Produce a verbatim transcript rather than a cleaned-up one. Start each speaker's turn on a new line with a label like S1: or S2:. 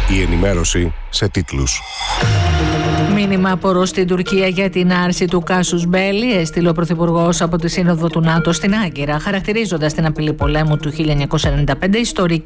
S1: Η ενημέρωση σε τίτλους.
S2: Μήνυμα απορώ στην Τουρκία για την άρση του κάσους μπέλι, έστειλε ο Πρωθυπουργός από τη Σύνοδο του ΝΑΤΟ στην Άγκυρα, χαρακτηρίζοντας την απειλή πολέμου του χίλια εννιακόσια ενενήντα πέντε ιστορική